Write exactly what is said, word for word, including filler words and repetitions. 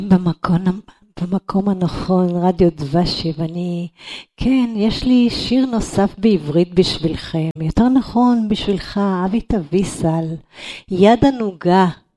במקום, במקום הנכון, רדיו דבשי, ואני, כן, יש לי שיר נוסף בעברית בשבילכם, יותר נכון בשבילך, אבי תביסל, יד ענוגה,